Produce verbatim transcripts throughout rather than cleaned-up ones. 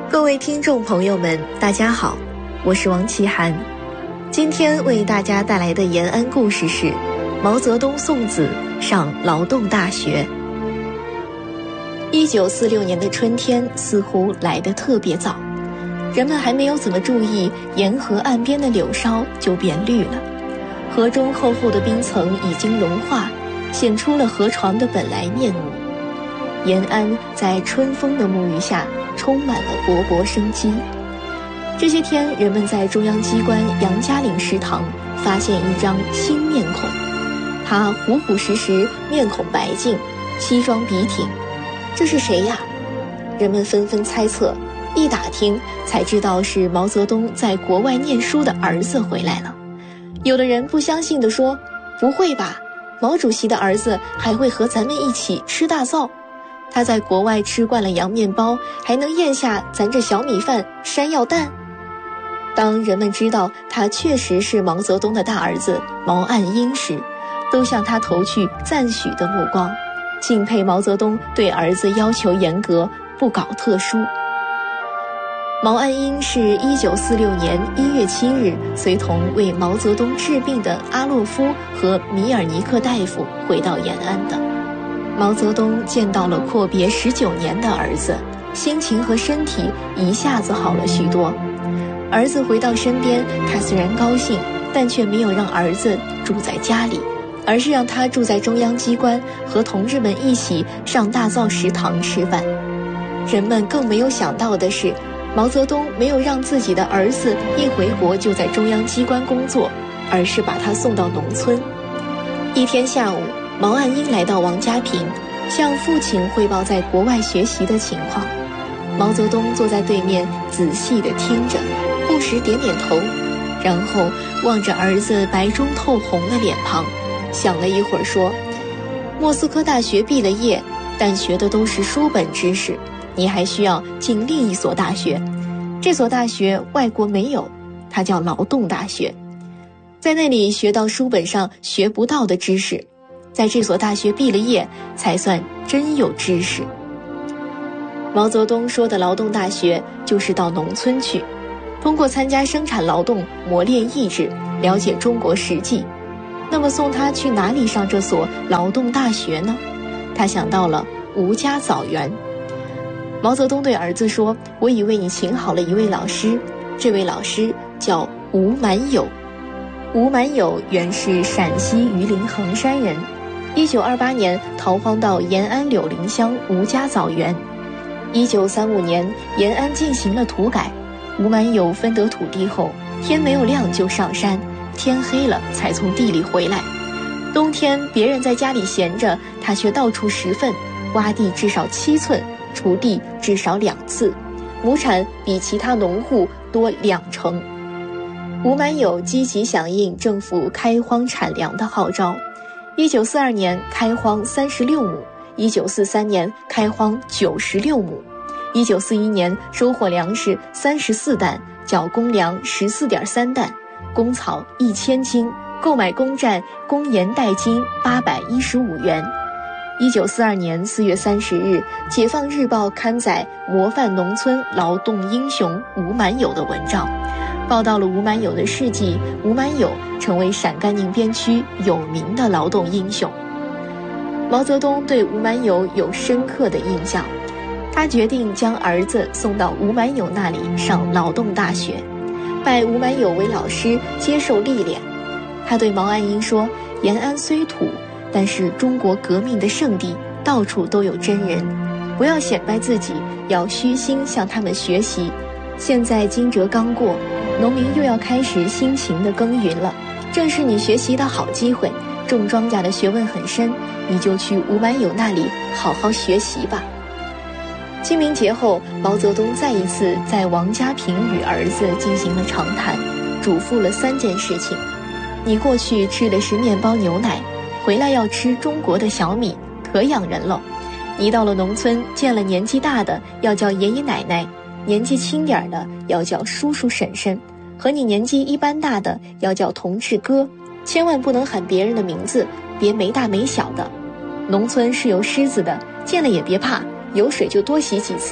各位听众朋友们，大家好，我是王奇涵。今天为大家带来的延安故事是毛泽东送子上劳动大学。一九四六年的春天似乎来得特别早，人们还没有怎么注意沿河岸边的柳梢就变绿了，河中厚厚的冰层已经融化，显出了河床的本来面目。延安在春风的沐浴下充满了勃勃生机。这些天，人们在中央机关杨家岭食堂发现一张新面孔，他虎虎实实，面孔白净，西装笔挺。这是谁呀？人们纷纷猜测，一打听才知道是毛泽东在国外念书的儿子回来了。有的人不相信地说，不会吧，毛主席的儿子还会和咱们一起吃大灶？他在国外吃惯了洋面包，还能咽下咱这小米饭山药蛋？当人们知道他确实是毛泽东的大儿子毛岸英时，都向他投去赞许的目光，敬佩毛泽东对儿子要求严格，不搞特殊。毛岸英是一九四六年一月七日随同为毛泽东治病的阿洛夫和米尔尼克大夫回到延安的。毛泽东见到了阔别十九年的儿子，心情和身体一下子好了许多。儿子回到身边，他虽然高兴，但却没有让儿子住在家里，而是让他住在中央机关，和同志们一起上大灶食堂吃饭。人们更没有想到的是，毛泽东没有让自己的儿子一回国就在中央机关工作，而是把他送到农村。一天下午，毛岸英来到王家坪，向父亲汇报在国外学习的情况。毛泽东坐在对面仔细地听着，不时点点头，然后望着儿子白中透红的脸庞，想了一会儿说，莫斯科大学毕了业，但学的都是书本知识，你还需要进另一所大学，这所大学外国没有，它叫劳动大学，在那里学到书本上学不到的知识，在这所大学毕了业才算真有知识。毛泽东说的劳动大学就是到农村去，通过参加生产劳动磨练意志，了解中国实际。那么送他去哪里上这所劳动大学呢？他想到了吴家枣园。毛泽东对儿子说，我已为你请好了一位老师，这位老师叫吴满友。吴满友原是陕西榆林衡山人，一九二八年逃荒到延安柳林乡吴家枣园。一九三五年，延安进行了土改，吴满友分得土地后，天没有亮就上山，天黑了才从地里回来。冬天别人在家里闲着，他却到处拾粪，挖地至少七寸，锄地至少两次，亩产比其他农户多两成。吴满友积极响应政府开荒产粮的号召，一九四二年开荒三十六亩，一九四三年开荒九十六亩，一九四一年收获粮食三十四担，缴公粮十四点三担，公草一千斤，购买公债公盐代金八百一十五元。一九四二年四月三十日，解放日报刊载模范农村劳动英雄吴满友的文章，报道了吴满友的事迹。吴满友成为陕甘宁边区有名的劳动英雄。毛泽东对吴满友有深刻的印象，他决定将儿子送到吴满友那里上劳动大学，拜吴满友为老师，接受历练。他对毛岸英说，延安虽土，但是中国革命的圣地，到处都有真人，不要显摆自己，要虚心向他们学习。现在惊蛰刚过，农民又要开始辛勤的耕耘了，正是你学习的好机会。种庄稼的学问很深，你就去吴满友那里好好学习吧。清明节后，毛泽东再一次在王家坪与儿子进行了长谈，嘱咐了三件事情：你过去吃的是面包牛奶，回来要吃中国的小米，可养人了。你到了农村，见了年纪大的要叫爷爷奶奶，年纪轻点的要叫叔叔婶婶，和你年纪一般大的要叫同志哥，千万不能喊别人的名字，别没大没小的。农村是有狮子的，见了也别怕，有水就多洗几次。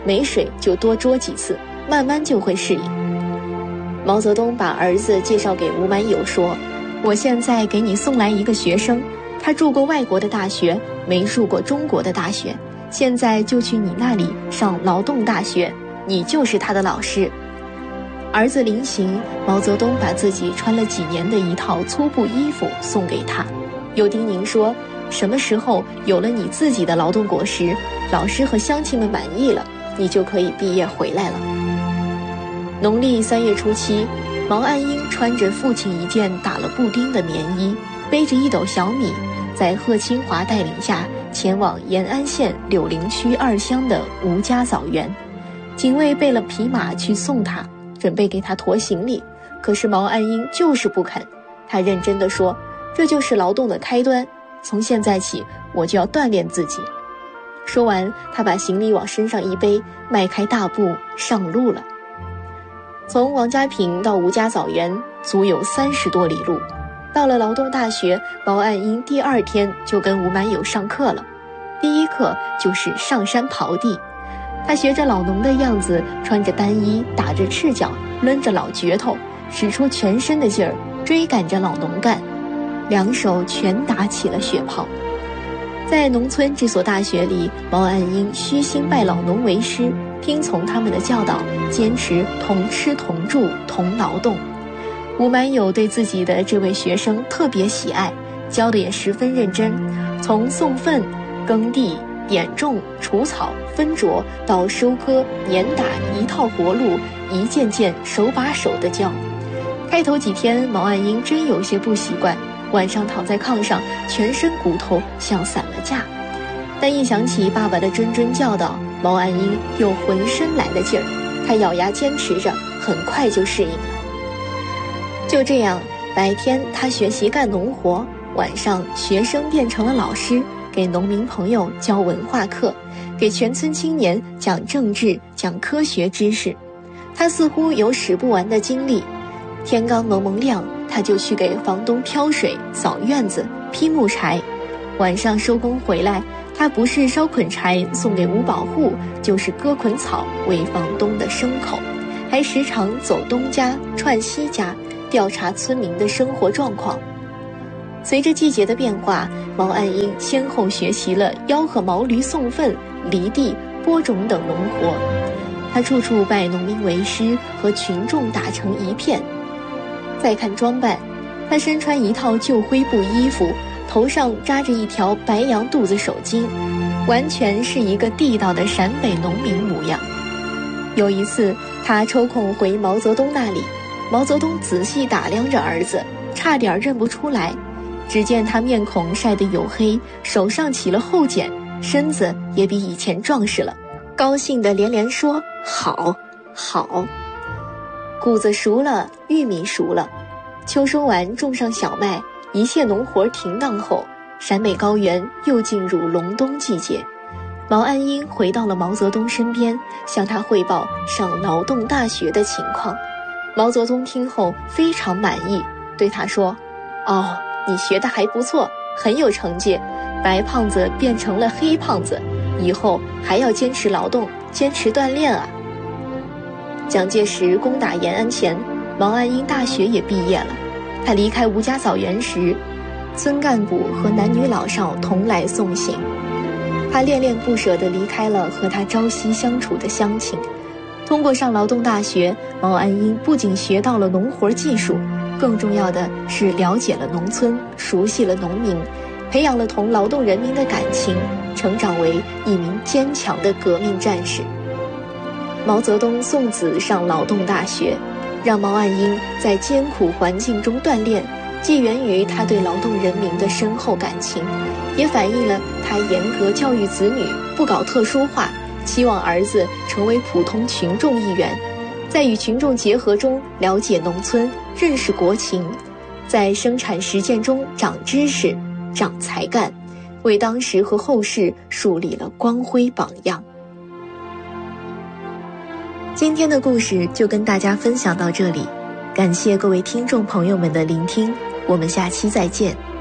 没水就多捉几次，慢慢就会适应。毛泽东把儿子介绍给吴满友说，我现在给你送来一个学生，他住过外国的大学，没住过中国的大学，现在就去你那里上劳动大学，你就是他的老师。儿子临行，毛泽东把自己穿了几年的一套粗布衣服送给他，又叮咛说，什么时候有了你自己的劳动果实，老师和乡亲们满意了，你就可以毕业回来了。农历三月初七，毛岸英穿着父亲一件打了布丁的棉衣，背着一斗小米，在贺清华带领下前往延安县柳林区二乡的吴家枣园。警卫备了匹马去送他，准备给他驮行李，可是毛岸英就是不肯。他认真地说，这就是劳动的开端，从现在起我就要锻炼自己。说完，他把行李往身上一背，迈开大步上路了。从王家坪到吴家枣园足有三十多里路。到了劳动大学，毛岸英第二天就跟吴满友上课了。第一课就是上山刨地，他学着老农的样子，穿着单衣，打着赤脚，抡着老镢头，使出全身的劲儿，追赶着老农干，两手全打起了血泡。在农村这所大学里，毛岸英虚心拜老农为师，听从他们的教导，坚持同吃同住同劳动。吴满友对自己的这位学生特别喜爱，教的也十分认真，从送粪、耕地、点种、除草、分擢到收割、碾打，一套活路，一件件手把手的教。开头几天，毛岸英真有些不习惯，晚上躺在炕上，全身骨头像散了架。但一想起爸爸的谆谆教导，毛岸英又浑身来了劲儿。他咬牙坚持着，很快就适应了。就这样，白天他学习干农活，晚上学生变成了老师，给农民朋友教文化课，给全村青年讲政治、讲科学知识。他似乎有使不完的精力。天刚蒙蒙亮，他就去给房东挑水、扫院子、劈木柴。晚上收工回来，他不是烧捆柴送给五保户，就是割捆草喂房东的牲口，还时常走东家串西家，调查村民的生活状况。随着季节的变化，毛岸英先后学习了吆喝毛驴送粪、犁地、播种等农活。他处处拜农民为师，和群众打成一片。再看装扮，他身穿一套旧灰布衣服，头上扎着一条白羊肚子手巾，完全是一个地道的陕北农民模样。有一次，他抽空回毛泽东那里，毛泽东仔细打量着儿子，差点认不出来。只见他面孔晒得黝黑，手上起了后茧，身子也比以前壮实了，高兴地连连说：“好，好。”谷子熟了，玉米熟了，秋收完种上小麦，一切农活停当后，陕北高原又进入隆冬季节。毛岸英回到了毛泽东身边，向他汇报上劳动大学的情况。毛泽东听后非常满意，对他说：“哦，你学得还不错，很有成绩，白胖子变成了黑胖子，以后还要坚持劳动，坚持锻炼啊。”蒋介石攻打延安前，毛岸英大学也毕业了。他离开吴家枣园时，村干部和男女老少同来送行。他恋恋不舍地离开了和他朝夕相处的乡亲。通过上劳动大学，毛岸英不仅学到了农活技术，更重要的是了解了农村，熟悉了农民，培养了同劳动人民的感情，成长为一名坚强的革命战士。毛泽东送子上劳动大学，让毛岸英在艰苦环境中锻炼，既源于他对劳动人民的深厚感情，也反映了他严格教育子女，不搞特殊化，期望儿子成为普通群众一员，在与群众结合中了解农村，认识国情，在生产实践中长知识、长才干，为当时和后世树立了光辉榜样。今天的故事就跟大家分享到这里，感谢各位听众朋友们的聆听，我们下期再见。